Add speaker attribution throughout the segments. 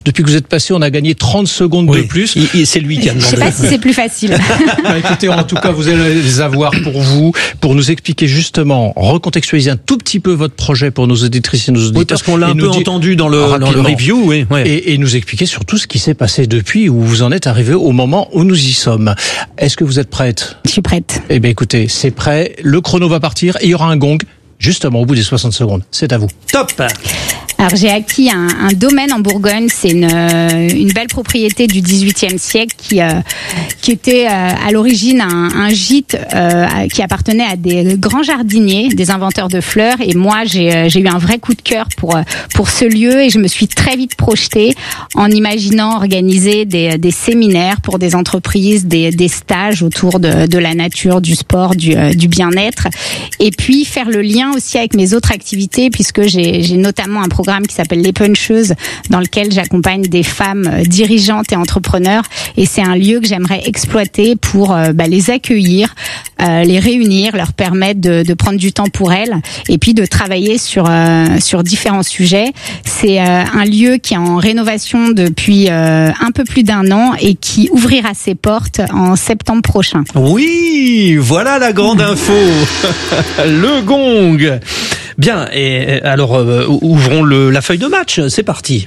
Speaker 1: Depuis que vous êtes passé, on a gagné 30 secondes de plus.
Speaker 2: C'est lui qui a demandé.
Speaker 3: Je sais pas si c'est plus facile.
Speaker 1: Écoutez, en tout cas, vous allez les avoir pour nous expliquer justement, recontextualiser un tout petit peu votre projet pour nos auditrices et nos auditeurs.
Speaker 2: Oui, parce qu'on l'a un peu entendu dans le review. Oui.
Speaker 1: Et nous expliquer surtout ce qui s'est passé depuis, où vous en êtes arrivé au moment où nous y sommes. Est-ce que vous êtes prête?
Speaker 3: Je suis prête.
Speaker 1: Eh bien, écoutez, c'est prêt. Le chrono va partir et il y aura un gong justement au bout des 60 secondes. C'est à vous.
Speaker 2: Top!
Speaker 3: Alors j'ai acquis un domaine en Bourgogne, c'est une belle propriété du XVIIIe siècle qui était à l'origine un gîte qui appartenait à des grands jardiniers, des inventeurs de fleurs, et moi j'ai eu un vrai coup de cœur pour ce lieu, et je me suis très vite projetée en imaginant organiser des séminaires pour des entreprises, des stages autour de la nature, du sport, du bien-être, et puis faire le lien aussi avec mes autres activités, puisque j'ai notamment un programme qui s'appelle Les Puncheuses, dans lequel j'accompagne des femmes dirigeantes et entrepreneurs, et c'est un lieu que j'aimerais exploiter pour les accueillir, les réunir, leur permettre de prendre du temps pour elles, et puis de travailler sur différents sujets. C'est un lieu qui est en rénovation depuis un peu plus d'1 an et qui ouvrira ses portes en septembre prochain.
Speaker 2: Oui, voilà la grande info. Le gong. Bien, et alors ouvrons la feuille de match, c'est parti.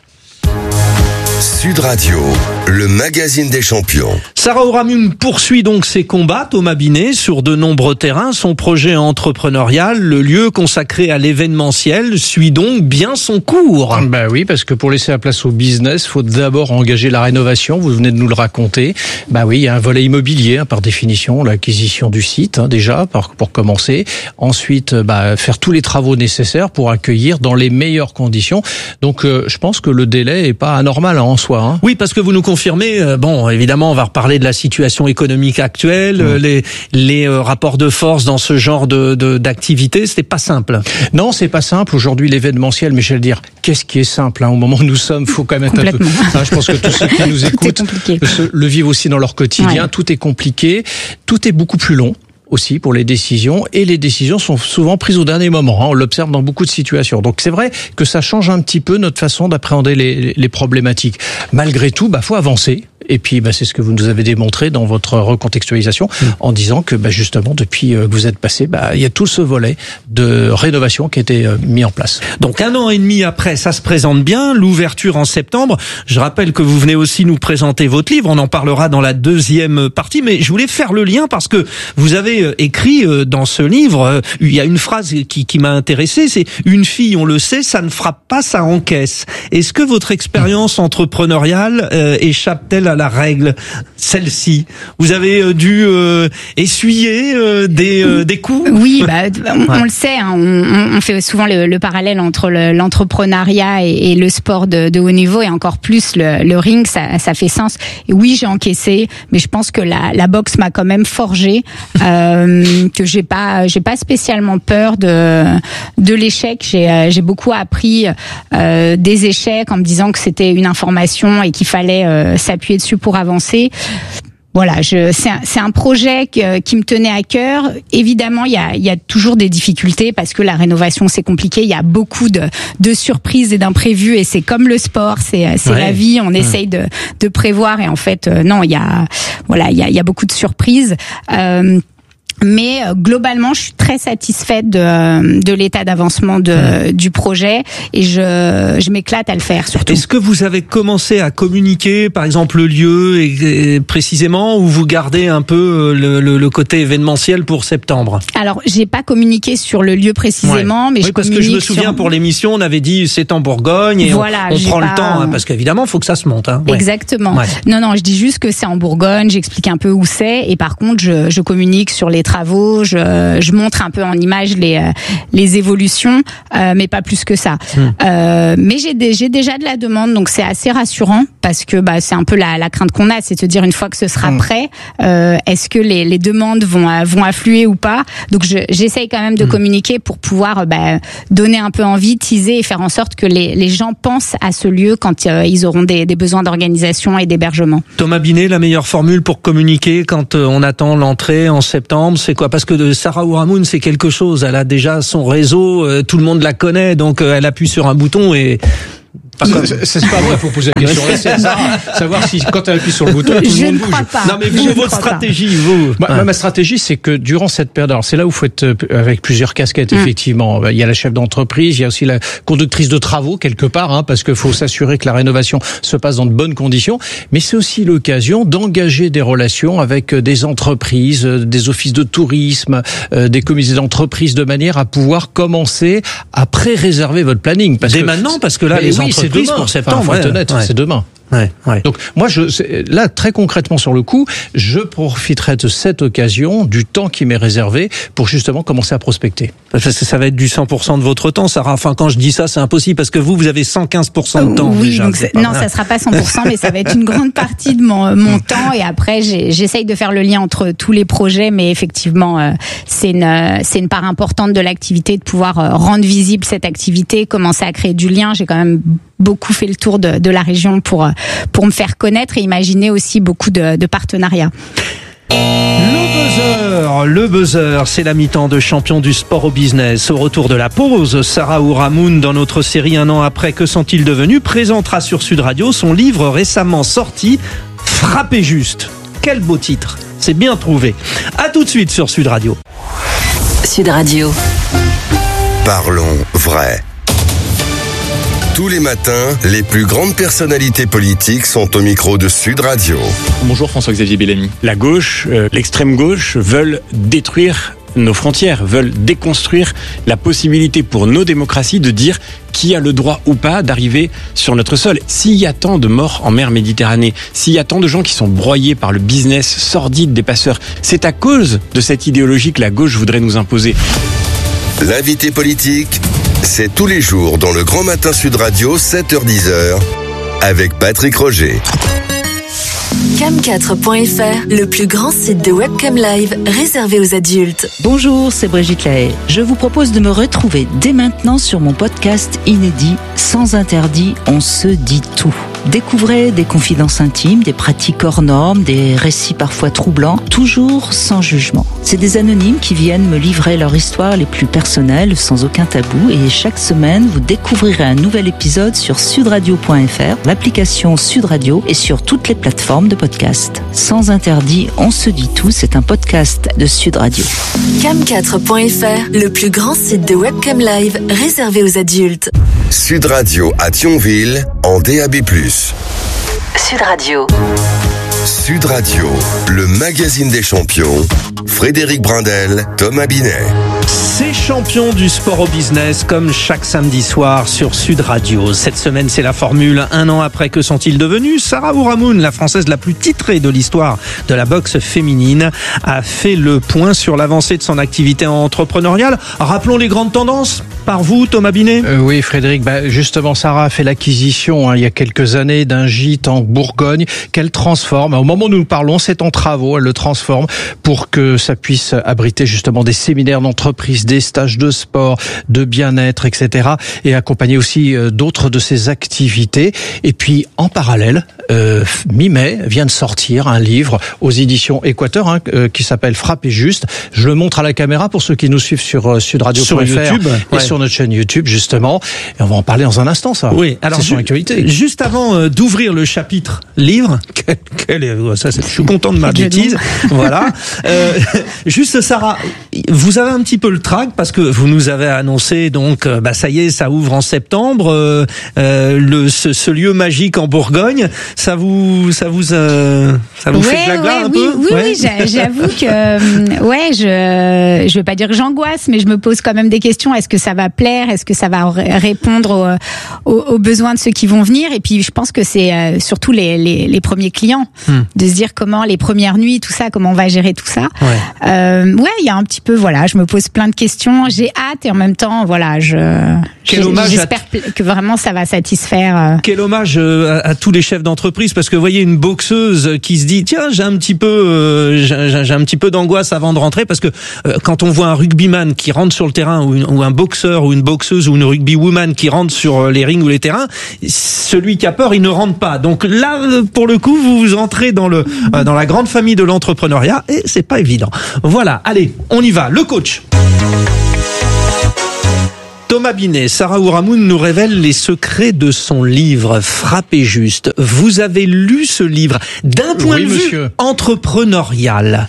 Speaker 4: Sud Radio, le magazine des champions.
Speaker 2: Sarah Oramune poursuit donc ses combats, Thomas Binet, sur de nombreux terrains. Son projet entrepreneurial, le lieu consacré à l'événementiel, suit donc bien son cours.
Speaker 1: Ben oui, parce que pour laisser la place au business, faut d'abord engager la rénovation. Vous venez de nous le raconter. Ben oui, il y a un volet immobilier, par définition, l'acquisition du site, déjà, pour commencer. Ensuite, faire tous les travaux nécessaires pour accueillir dans les meilleures conditions. Donc, je pense que le délai est pas anormal en soi.
Speaker 2: Oui, parce que vous nous confirmez, évidemment, on va reparler de la situation économique actuelle, les rapports de force dans ce genre d'activité, c'était pas simple.
Speaker 1: Non, c'est pas simple. Aujourd'hui, l'événementiel, mais je vais le dire, qu'est-ce qui est simple, au moment où nous sommes, faut quand même être un peu... je pense que tous ceux qui nous écoutent le vivent aussi dans leur quotidien. Ouais. Tout est compliqué, tout est beaucoup plus long aussi pour les décisions, et les décisions sont souvent prises au dernier moment. On l'observe dans beaucoup de situations. Donc c'est vrai que ça change un petit peu notre façon d'appréhender les problématiques. Malgré tout, faut avancer. Et puis, c'est ce que vous nous avez démontré dans votre recontextualisation, en disant que, justement, depuis que vous êtes passé, il y a tout ce volet de rénovation qui a été mis en place.
Speaker 2: Donc, 1 an et demi après, ça se présente bien, l'ouverture en septembre. Je rappelle que vous venez aussi nous présenter votre livre, on en parlera dans la deuxième partie, mais je voulais faire le lien parce que vous avez écrit dans ce livre, il y a une phrase qui m'a intéressé, c'est « Une fille, on le sait, ça ne frappe pas, ça encaisse ». Est-ce que votre expérience entrepreneuriale échappe-t-elle à la règle, celle-ci? Vous avez dû essuyer des coups?
Speaker 3: Oui, on le sait, on fait souvent le parallèle entre l'entrepreneuriat et le sport de haut niveau, et encore plus le ring, ça fait sens. Et oui, j'ai encaissé, mais je pense que la boxe m'a quand même forgé, que j'ai pas spécialement peur de l'échec. J'ai beaucoup appris des échecs en me disant que c'était une information et qu'il fallait s'appuyer dessus pour avancer. Voilà, c'est un projet qui me tenait à cœur. Évidemment, il y a toujours des difficultés parce que la rénovation, c'est compliqué. Il y a beaucoup de surprises et d'imprévus, et c'est comme le sport, c'est la vie. On essaye de prévoir, et en fait, non, il y a beaucoup de surprises. Mais globalement, je suis très satisfaite de l'état d'avancement du projet, et je m'éclate à le faire surtout.
Speaker 2: Est-ce que vous avez commencé à communiquer, par exemple, le lieu et précisément, ou vous gardez un peu le côté événementiel pour septembre? Alors,
Speaker 3: j'ai pas communiqué sur le lieu précisément, mais
Speaker 2: parce que je me souviens pour l'émission, on avait dit c'est en Bourgogne, et voilà, on prend le temps, parce qu'évidemment, il faut que ça se monte.
Speaker 3: Exactement. Ouais. Non, je dis juste que c'est en Bourgogne, j'explique un peu où c'est, et par contre, je communique sur les travaux, je montre un peu en image les évolutions, mais pas plus que ça. Mais j'ai déjà de la demande, donc c'est assez rassurant, parce que c'est un peu la crainte qu'on a, c'est de se dire une fois que ce sera prêt, est-ce que les demandes vont affluer ou pas. Donc j'essaye quand même de communiquer pour pouvoir donner un peu envie, teaser, et faire en sorte que les gens pensent à ce lieu quand ils auront des besoins d'organisation et d'hébergement.
Speaker 2: Thomas Binet, la meilleure formule pour communiquer quand on attend l'entrée en septembre, c'est quoi? Parce que Sarah Oramune, c'est quelque chose. Elle a déjà son réseau, tout le monde la connaît, donc elle appuie sur un bouton et
Speaker 1: C'est pas moi, il faut poser la question. C'est savoir si quand elle appuie sur le bouton, tout le monde bouge.
Speaker 2: Non mais vous, votre stratégie,
Speaker 1: Ma stratégie, c'est que durant cette période, alors c'est là où il faut être avec plusieurs casquettes, effectivement. Il y a la chef d'entreprise, il y a aussi la conductrice de travaux quelque part, parce qu'il faut s'assurer que la rénovation se passe dans de bonnes conditions. Mais c'est aussi l'occasion d'engager des relations avec des entreprises, des offices de tourisme, des comités d'entreprise, de manière à pouvoir commencer à pré-réserver votre planning.
Speaker 2: Dès maintenant, parce que là, les entreprises pour septembre,
Speaker 1: faut être honnête, c'est demain.
Speaker 2: Ouais.
Speaker 1: Donc moi, là très concrètement sur le coup, je profiterai de cette occasion, du temps qui m'est réservé, pour justement commencer à prospecter.
Speaker 2: Parce que ça va être du 100% de votre temps, Sarah. Enfin, quand je dis ça, c'est impossible parce que vous avez 115% de temps.
Speaker 3: Oui,
Speaker 2: déjà.
Speaker 3: Donc non, ça sera pas 100%, mais ça va être une grande partie de mon temps. Et après, j'essaye de faire le lien entre tous les projets, mais effectivement, c'est une part importante de l'activité de pouvoir rendre visible cette activité, commencer à créer du lien. J'ai quand même beaucoup fait le tour de la région pour me faire connaître et imaginer aussi beaucoup de partenariats.
Speaker 2: Le buzzer, c'est la mi-temps de champion du sport au business. Au retour de la pause, Sarah Ouramoun, dans notre série Un an après, que sont-ils devenus, présentera sur Sud Radio son livre récemment sorti, Frappez juste. Quel beau titre, c'est bien trouvé. À tout de suite sur Sud Radio.
Speaker 5: Sud Radio.
Speaker 4: Parlons vrai. Tous les matins, les plus grandes personnalités politiques sont au micro de Sud Radio.
Speaker 6: Bonjour François-Xavier Bellamy. La gauche, l'extrême gauche veulent détruire nos frontières, veulent déconstruire la possibilité pour nos démocraties de dire qui a le droit ou pas d'arriver sur notre sol. S'il y a tant de morts en mer Méditerranée, s'il y a tant de gens qui sont broyés par le business sordide des passeurs, c'est à cause de cette idéologie que la gauche voudrait nous imposer.
Speaker 4: L'invité politique, c'est tous les jours dans le Grand Matin Sud Radio, 7h-10h, avec Patrick Roger.
Speaker 5: Cam4.fr, le plus grand site de webcam live réservé aux adultes.
Speaker 7: Bonjour, c'est Brigitte Lahaye. Je vous propose de me retrouver dès maintenant sur mon podcast inédit Sans interdit, on se dit tout. Découvrez des confidences intimes, des pratiques hors normes, des récits parfois troublants, toujours sans jugement. C'est des anonymes qui viennent me livrer leur histoire les plus personnelles, sans aucun tabou. Et chaque semaine, vous découvrirez un nouvel épisode sur sudradio.fr, l'application Sud Radio et sur toutes les plateformes de podcast. Sans interdit, on se dit tout, c'est un podcast de Sud Radio.
Speaker 5: Cam4.fr, le plus grand site de webcam live réservé aux adultes.
Speaker 4: Sud Radio à Thionville, en DAB+.
Speaker 5: Sud Radio.
Speaker 4: Sud Radio, le magazine des champions. Frédéric Brindel, Thomas Binet.
Speaker 2: C'est champion du sport au business, comme chaque samedi soir sur Sud Radio. Cette semaine, c'est la formule. Un an après, que sont-ils devenus? Sarah Ouramoun, la Française la plus titrée de l'histoire de la boxe féminine, a fait le point sur l'avancée de son activité entrepreneuriale. Rappelons les grandes tendances par vous, Thomas Binet.
Speaker 1: Oui, Frédéric. Justement, Sarah a fait l'acquisition il y a quelques années d'un gîte en Bourgogne qu'elle transforme. Au moment où nous parlons, c'est en travaux. Elle le transforme pour que ça puisse abriter justement des séminaires d'entreprise, des stages de sport, de bien-être, etc. et accompagner aussi d'autres de ses activités. Et puis, en parallèle, mi-mai, vient de sortir un livre aux éditions Équateur qui s'appelle Frappez juste. Je le montre à la caméra pour ceux qui nous suivent sur sudradio.fr et sur notre chaîne YouTube, justement. Et on va en parler dans un instant, ça.
Speaker 2: Oui, alors,
Speaker 1: c'est son actualité.
Speaker 2: Juste avant d'ouvrir le chapitre livre, je suis content de ma bêtise. Voilà. Juste, Sarah, vous avez un petit peu le trac parce que vous nous avez annoncé, donc, ça y est, ça ouvre en septembre, ce lieu magique en Bourgogne. Ça vous fait glagla un peu?
Speaker 3: Oui, j'avoue que, je vais pas dire que j'angoisse, mais je me pose quand même des questions. Est-ce que ça va plaire? Est-ce que ça va répondre aux besoins de ceux qui vont venir? Et puis, je pense que c'est surtout les premiers clients, de se dire comment les premières nuits, tout ça, comment on va gérer tout ça. Il y a un petit peu, je me pose plein de questions. J'ai hâte et en même temps, j'espère que vraiment ça va satisfaire.
Speaker 2: Quel hommage à tous les chefs d'entreprise, parce que vous voyez une boxeuse qui se dit tiens, j'ai un petit peu d'angoisse avant de rentrer, parce que quand on voit un rugbyman qui rentre sur le terrain ou un boxeur ou une boxeuse ou une rugbywoman qui rentre sur les rings ou les terrains, celui qui a peur, il ne rentre pas. Donc là, pour le coup, vous entrez dans la grande famille de l'entrepreneuriat et c'est pas évident. Voilà, allez, on y va. Le coach. Thomas Thomas Binet, Sarah Ourahmoune nous révèle les secrets de son livre Frapper juste. Vous avez lu ce livre d'un point de vue entrepreneurial.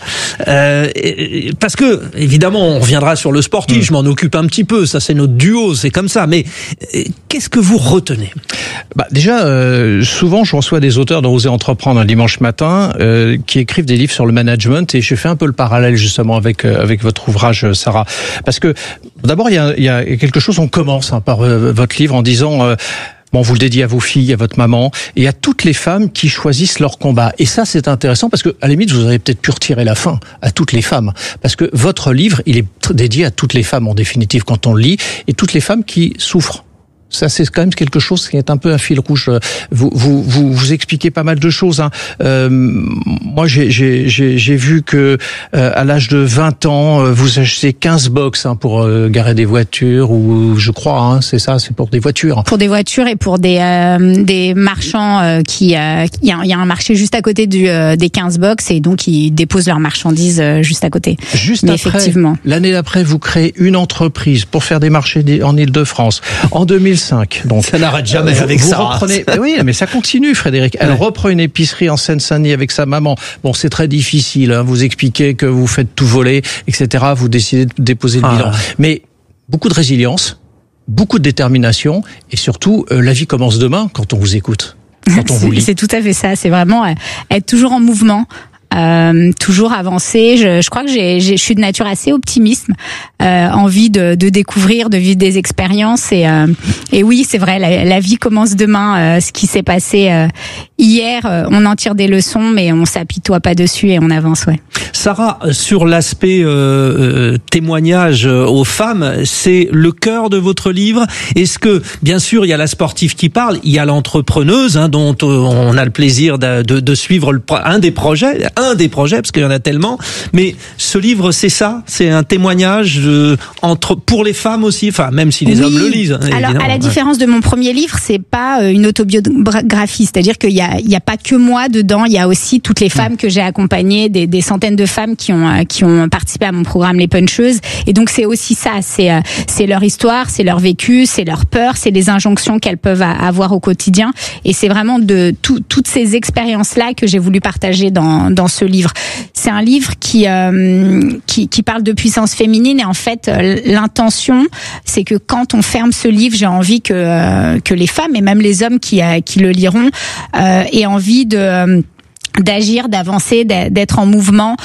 Speaker 2: Parce que, évidemment, on reviendra sur le sportif, je m'en occupe un petit peu, ça c'est notre duo, c'est comme ça, mais qu'est-ce que vous retenez ?
Speaker 1: Déjà, souvent je reçois des auteurs dans Oser entreprendre un dimanche matin qui écrivent des livres sur le management, et je fais un peu le parallèle justement avec votre ouvrage, Sarah, parce que d'abord il y a quelque chose, on commence par votre livre en disant vous le dédiez à vos filles, à votre maman et à toutes les femmes qui choisissent leur combat. Et ça, c'est intéressant parce que, à la limite, vous auriez peut-être pu retirer la fin à toutes les femmes. Parce que votre livre, il est dédié à toutes les femmes, en définitive, quand on le lit, et toutes les femmes qui souffrent. Ça, c'est quand même quelque chose qui est un peu un fil rouge. Vous expliquez pas mal de choses. Moi, j'ai vu que à l'âge de 20 ans, vous achetez 15 box pour garer des voitures, ou je crois, c'est ça, c'est pour des voitures.
Speaker 3: Pour des voitures et pour des marchands il y a un marché juste à côté des 15 box, et donc ils déposent leurs marchandises juste à côté.
Speaker 1: Mais après, effectivement, l'année d'après, vous créez une entreprise pour faire des marchés en Île-de-France. En 2005. Donc,
Speaker 2: ça n'arrête jamais avec
Speaker 1: vous
Speaker 2: ça.
Speaker 1: Reprenez, oui, mais ça continue, Frédéric. Elle reprend une épicerie en Seine-Saint-Denis avec sa maman. Bon, c'est très difficile. Vous expliquez que vous faites tout voler, etc. Vous décidez de déposer le bilan. Mais beaucoup de résilience, beaucoup de détermination, et surtout, la vie commence demain quand on vous écoute, quand on vous lit.
Speaker 3: C'est tout à fait ça. C'est vraiment être toujours en mouvement. Toujours avancer. Je crois que je suis de nature assez optimiste, envie de découvrir, de vivre des expériences, et oui, c'est vrai, la vie commence demain. Ce qui s'est passé hier, on en tire des leçons, mais on s'apitoie pas dessus et on avance, ouais.
Speaker 2: Sarah, sur l'aspect témoignage aux femmes, c'est le cœur de votre livre. Est-ce que, bien sûr, il y a la sportive qui parle, il y a l'entrepreneuse, dont on a le plaisir de suivre un des projets, parce qu'il y en a tellement. Mais ce livre, c'est ça, c'est un témoignage pour les femmes aussi, enfin même si les hommes le lisent.
Speaker 3: Alors, à la différence de mon premier livre, c'est pas une autobiographie, c'est-à-dire qu'il y a pas que moi dedans, il y a aussi toutes les femmes que j'ai accompagnées, des centaines de femmes qui ont participé à mon programme Les Puncheuses. Et donc c'est aussi ça, c'est leur histoire, c'est leur vécu, c'est leur peur, c'est les injonctions qu'elles peuvent avoir au quotidien. Et c'est vraiment de toutes ces expériences-là que j'ai voulu partager dans ce livre. C'est un livre qui parle de puissance féminine, et en fait l'intention, c'est que quand on ferme ce livre, j'ai envie que les femmes et même les hommes qui le liront aient envie d'agir, d'avancer, d'être en mouvement,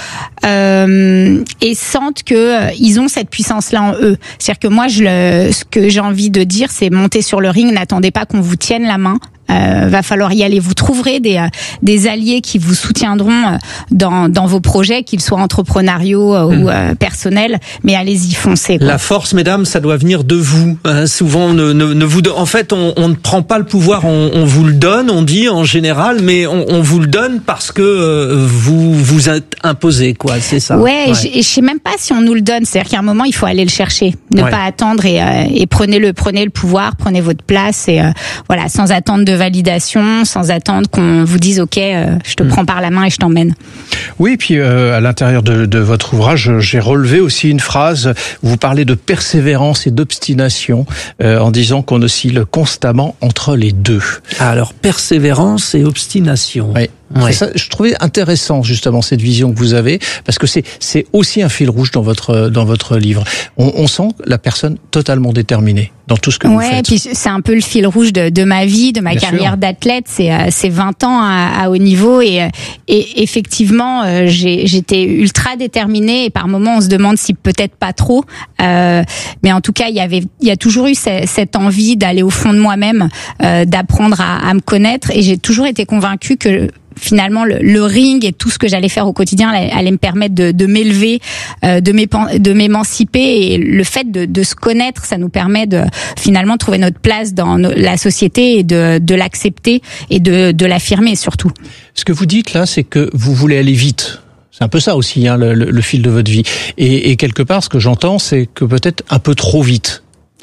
Speaker 3: et sentent que ils ont cette puissance-là en eux. C'est-à-dire que moi, ce que j'ai envie de dire, c'est monter sur le ring, n'attendez pas qu'on vous tienne la main. Va falloir y aller. Vous trouverez des alliés qui vous soutiendront dans vos projets, qu'ils soient entrepreneuriaux ou personnels, mais allez-y, foncez, quoi.
Speaker 2: La force, mesdames, ça doit venir de vous. Souvent, en fait, on ne prend pas le pouvoir, on vous le donne, on dit en général, mais on vous le donne parce que vous êtes imposé, quoi. C'est ça.
Speaker 3: Ouais. Je sais même pas si on nous le donne. C'est-à-dire qu'à un moment, il faut aller le chercher, ne pas attendre, et prenez le pouvoir, prenez votre place, et voilà, sans attendre de validation, sans attendre qu'on vous dise ok, je te prends par la main et je t'emmène.
Speaker 1: Oui, et puis à l'intérieur de votre ouvrage, j'ai relevé aussi une phrase où vous parlez de persévérance et d'obstination, en disant qu'on oscille constamment entre les deux.
Speaker 2: Alors, persévérance et obstination.
Speaker 1: Oui. Ouais. Ça, je trouvais intéressant justement cette vision que vous avez, parce que c'est aussi un fil rouge dans votre livre. On sent la personne totalement déterminée dans tout ce que vous faites.
Speaker 3: Ouais, puis c'est un peu le fil rouge de ma vie, de ma carrière d'athlète. C'est 20 ans à haut niveau, et effectivement, j'étais ultra déterminée, et par moments on se demande si peut-être pas trop, mais en tout cas il y a toujours eu cette envie d'aller au fond de moi-même, d'apprendre à me connaître, et j'ai toujours été convaincue que finalement le ring et tout ce que j'allais faire au quotidien allait me permettre de m'élever, de m'émanciper, et le fait de se connaître, ça nous permet de finalement trouver notre place dans la société, et de l'accepter et de l'affirmer surtout.
Speaker 1: Ce que vous dites là, c'est que vous voulez aller vite. C'est un peu ça aussi, le fil de votre vie. Et quelque part, ce que j'entends, c'est que peut-être un peu trop vite.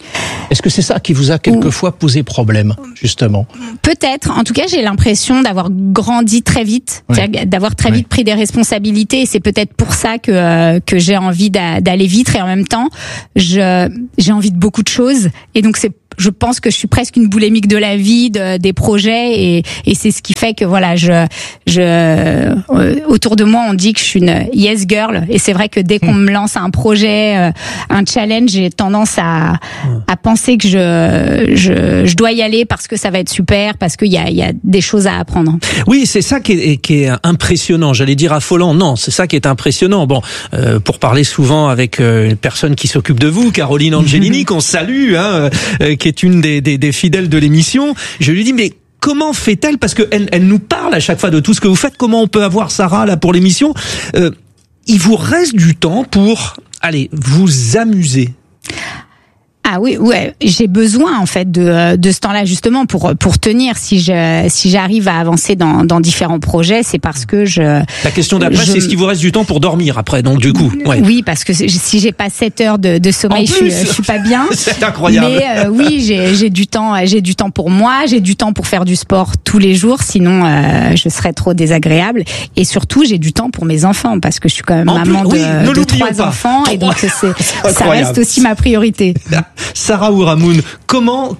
Speaker 1: Est-ce que c'est ça qui vous a quelquefois posé problème, justement?
Speaker 3: Peut-être. En tout cas, j'ai l'impression d'avoir grandi très vite, d'avoir très vite pris des responsabilités. Et c'est peut-être pour ça que j'ai envie d'aller vite. Et en même temps, j'ai envie de beaucoup de choses. Et donc, je pense que je suis presque une boulémique de la vie, des projets, et c'est ce qui fait que voilà, autour de moi, on dit que je suis une yes girl, et c'est vrai que dès qu'on me lance un projet, un challenge, j'ai tendance à penser que je dois y aller parce que ça va être super, parce qu'il y a des choses à apprendre.
Speaker 2: Oui, c'est ça qui est impressionnant. J'allais dire affolant. Non, c'est ça qui est impressionnant. Bon, pour parler souvent avec une personne qui s'occupe de vous, Caroline Angelini, qu'on salue, qui est une des fidèles de l'émission. Je lui dis, mais comment fait-elle? Parce que elle nous parle à chaque fois de tout ce que vous faites. Comment on peut avoir Sarah là pour l'émission? Il vous reste du temps pour, vous amuser.
Speaker 3: Ah oui, ouais, j'ai besoin en fait de ce temps-là justement pour tenir. Si j'arrive à avancer dans différents projets, c'est parce que
Speaker 2: La question d'après, c'est est-ce qu'il vous reste du temps pour dormir après? Donc du coup,
Speaker 3: oui, parce que si j'ai pas 7 heures de sommeil, je suis pas bien.
Speaker 2: C'est incroyable.
Speaker 3: Mais oui, j'ai du temps pour moi, j'ai du temps pour faire du sport tous les jours, sinon je serais trop désagréable. Et surtout, j'ai du temps pour mes enfants parce que je suis quand même maman de 3 enfants, et donc ça reste aussi ma priorité.
Speaker 2: Sarah Ouramoun, comment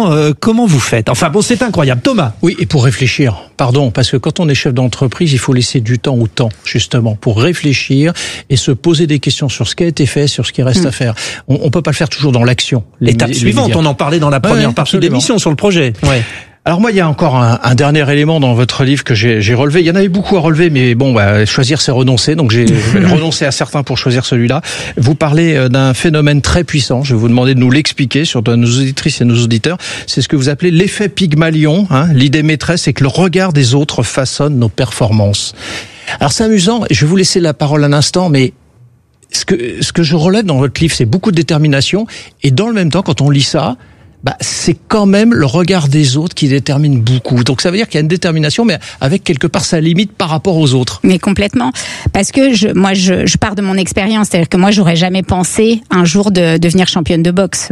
Speaker 2: vous faites? Enfin bon, c'est incroyable. Thomas.
Speaker 1: Oui, et pour réfléchir, parce que quand on est chef d'entreprise, il faut laisser du temps au temps, justement, pour réfléchir et se poser des questions sur ce qui a été fait, sur ce qui reste à faire. On peut pas le faire toujours dans l'action.
Speaker 2: L'étape suivante, on en parlait dans la première partie de l'émission sur le projet. Ouais.
Speaker 1: Alors moi, il y a encore un dernier élément dans votre livre que j'ai relevé. Il y en avait beaucoup à relever, mais bon, choisir c'est renoncer. Donc j'ai renoncé à certains pour choisir celui-là. Vous parlez d'un phénomène très puissant. Je vais vous demander de nous l'expliquer, surtout à nos auditrices et nos auditeurs. C'est ce que vous appelez l'effet Pygmalion. L'idée maîtresse, c'est que le regard des autres façonne nos performances. Alors c'est amusant. Je vais vous laisser la parole un instant, mais ce que je relève dans votre livre, c'est beaucoup de détermination. Et dans le même temps, quand on lit ça, c'est quand même le regard des autres qui détermine beaucoup. Donc ça veut dire qu'il y a une détermination, mais avec quelque part sa limite par rapport aux autres.
Speaker 3: Mais complètement. Parce que je pars de mon expérience. C'est-à-dire que moi, j'aurais jamais pensé un jour de devenir championne de boxe.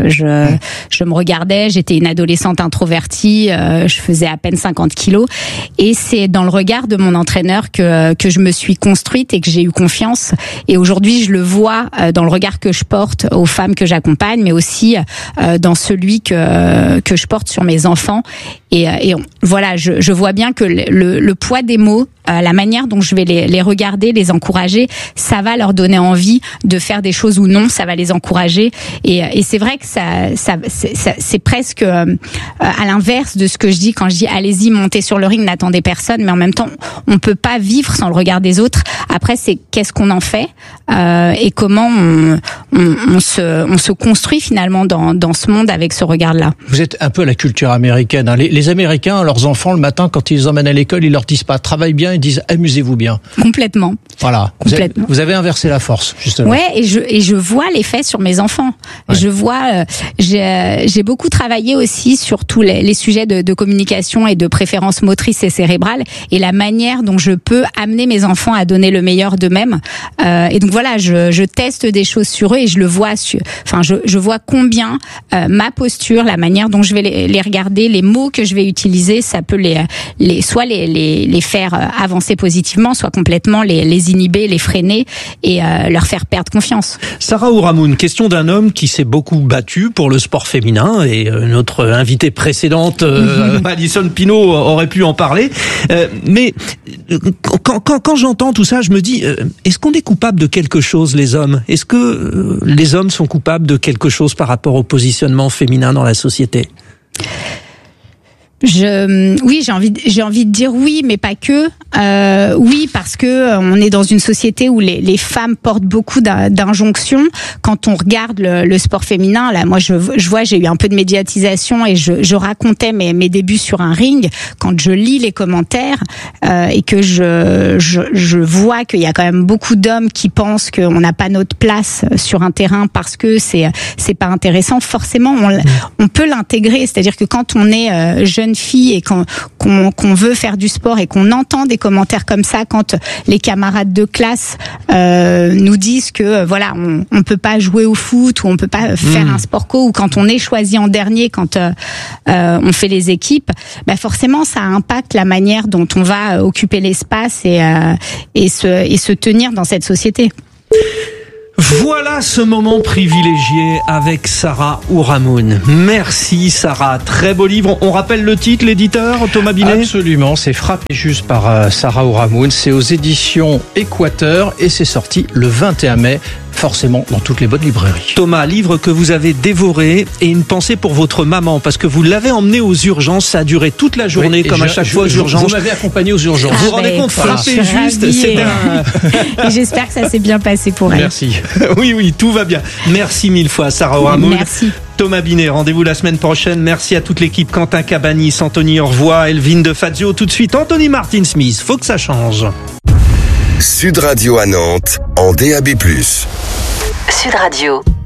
Speaker 3: Je me regardais, j'étais une adolescente introvertie, je faisais à peine 50 kilos. Et c'est dans le regard de mon entraîneur que je me suis construite et que j'ai eu confiance. Et aujourd'hui, je le vois dans le regard que je porte aux femmes que j'accompagne, mais aussi dans celui que je porte sur mes enfants. Et voilà, je vois bien que le poids des mots, la manière dont je vais les regarder, les encourager, ça va leur donner envie de faire des choses ou non, ça va les encourager. Et c'est vrai que c'est presque à l'inverse de ce que je dis quand je dis allez-y, montez sur le ring, n'attendez personne, mais en même temps, on peut pas vivre sans le regard des autres. Après, c'est qu'est-ce qu'on en fait et comment on se construit finalement dans ce monde avec ce regard-là.
Speaker 1: Vous êtes un peu à la culture américaine. Les Américains, leurs enfants, le matin, quand ils les emmènent à l'école, ils leur disent pas travaille bien, ils disent amusez-vous bien.
Speaker 3: Complètement.
Speaker 1: Voilà.
Speaker 3: Complètement.
Speaker 1: Vous avez inversé la force, justement.
Speaker 3: Ouais, et je vois l'effet sur mes enfants. Ouais. Je vois, j'ai beaucoup travaillé aussi sur tous les sujets de communication et de préférence motrice et cérébrale, et la manière dont je peux amener mes enfants à donner le meilleur d'eux-mêmes. Et donc voilà, je teste des choses sur eux et je le vois. Je vois combien ma posture, la manière dont je vais les regarder, les mots que je vais utiliser, ça peut soit les faire avancer positivement, soit complètement les inhiber, les freiner et leur faire perdre confiance.
Speaker 2: Sarah Ouramoun, question d'un homme qui s'est beaucoup battu pour le sport féminin, et notre invitée précédente, Alison Pinault, aurait pu en parler. Mais quand j'entends tout ça, je me dis, est-ce qu'on est coupable de quelque chose, les hommes? Est-ce que les hommes sont coupables de quelque chose par rapport au positionnement féminin dans la société?
Speaker 3: Oui, j'ai envie de dire oui, mais pas que. Oui, parce que on est dans une société où les femmes portent beaucoup d'injonctions. Quand on regarde le sport féminin, là, moi je vois, j'ai eu un peu de médiatisation et je racontais mes débuts sur un ring. Quand je lis les commentaires et que je vois qu'il y a quand même beaucoup d'hommes qui pensent qu'on n'a pas notre place sur un terrain parce que c'est pas intéressant. Forcément, on peut l'intégrer. C'est-à-dire que quand on est jeune jeune fille et qu'on veut faire du sport et qu'on entend des commentaires comme ça quand les camarades de classe nous disent que voilà, on peut pas jouer au foot ou on peut pas faire un sport co, ou quand on est choisi en dernier quand on fait les équipes, bah forcément ça impacte la manière dont on va occuper l'espace et se tenir dans cette société.
Speaker 2: Voilà ce moment privilégié avec Sarah Ourahmoune. Merci Sarah, très beau livre. On rappelle le titre, l'éditeur, Thomas Binet ?
Speaker 1: Absolument, c'est Frappé juste par Sarah Ourahmoune. C'est aux éditions Équateur et c'est sorti le 21 mai. Forcément dans toutes les bonnes librairies.
Speaker 2: Thomas, livre que vous avez dévoré, et une pensée pour votre maman, parce que vous l'avez emmené aux urgences, ça a duré toute la journée, comme à chaque fois aux urgences.
Speaker 1: Vous m'avez accompagné aux urgences.
Speaker 2: Vous vous rendez compte, Frappé juste, c'était
Speaker 3: et j'espère que ça s'est bien passé pour elle.
Speaker 2: Merci. Oui, tout va bien. Merci mille fois, Sarah Ourahmoune.
Speaker 3: Merci.
Speaker 2: Thomas Binet, rendez-vous la semaine prochaine. Merci à toute l'équipe. Quentin Cabanis, Anthony Orvois, Elvin de Fazio. Tout de suite, Anthony Martin-Smith. Faut que ça change.
Speaker 4: Sud Radio à Nantes, en DAB+.
Speaker 5: Sud Radio.